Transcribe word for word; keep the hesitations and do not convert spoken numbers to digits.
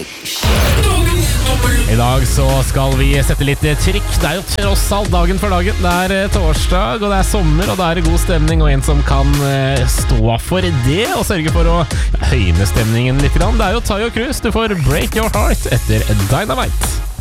I dag så skal vi sette litt trykk. Det er jo tross alt dagen for dagen. Det er torsdag, og det er sommer, og det er god stemning, og en som kan stå for det og sørge for å høyne stemningen litt. Det er jo Tayo Cruz. Du får Break Your Heart etter Dynamite.